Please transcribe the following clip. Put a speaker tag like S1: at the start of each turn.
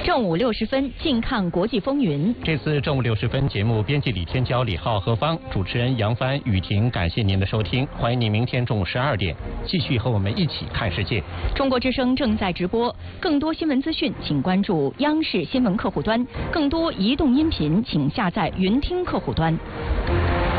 S1: 正午60分，近看国际风云。
S2: 这次正午60分节目，编辑李天骄、李浩、何芳，主持人杨帆、雨婷，感谢您的收听，欢迎您明天中午12点继续和我们一起看世界。
S1: 中国之声正在直播，更多新闻资讯，请关注央视新闻客户端；更多移动音频，请下载云听客户端。